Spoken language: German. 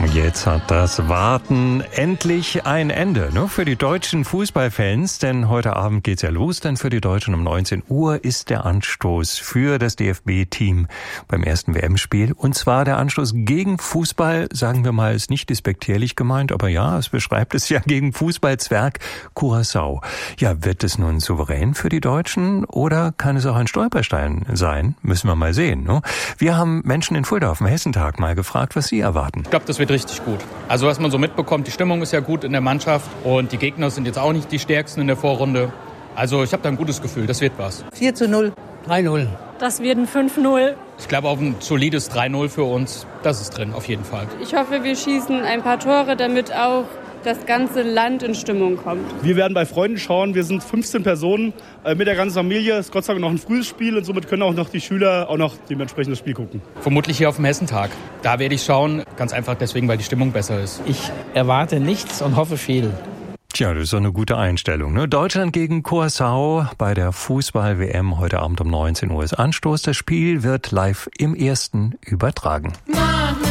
Jetzt hat das Warten endlich ein Ende, ne? Für die deutschen Fußballfans, denn heute Abend geht's ja los, denn für die Deutschen um 19 Uhr ist der Anstoß für das DFB-Team beim ersten WM-Spiel. Und zwar der Anstoß gegen Fußball, sagen wir mal, ist nicht despektierlich gemeint, aber ja, es beschreibt es ja gegen Fußballzwerg Curaçao. Ja, wird es nun souverän für die Deutschen oder kann es auch ein Stolperstein sein? Müssen wir mal sehen, ne? Wir haben Menschen in Fulda auf dem Hessentag mal gefragt, was sie erwarten. Ich glaube, das wird richtig gut. Also was man so mitbekommt, die Stimmung ist ja gut in der Mannschaft und die Gegner sind jetzt auch nicht die stärksten in der Vorrunde. Also ich habe da ein gutes Gefühl, das wird was. 4:0. 3:0. Das wird ein 5:0. Ich glaube auf ein solides 3:0 für uns, das ist drin, auf jeden Fall. Ich hoffe, wir schießen ein paar Tore, damit auch das ganze Land in Stimmung kommt. Wir werden bei Freunden schauen. Wir sind 15 Personen mit der ganzen Familie. Es ist Gott sei Dank noch ein frühes Spiel und somit können auch noch die Schüler auch noch dementsprechend das Spiel gucken. Vermutlich hier auf dem Hessentag. Da werde ich schauen, ganz einfach deswegen, weil die Stimmung besser ist. Ich erwarte nichts und hoffe viel. Tja, das ist so eine gute Einstellung, ne? Deutschland gegen Curaçao bei der Fußball-WM heute Abend um 19 Uhr ist Anstoß. Das Spiel wird live im Ersten übertragen.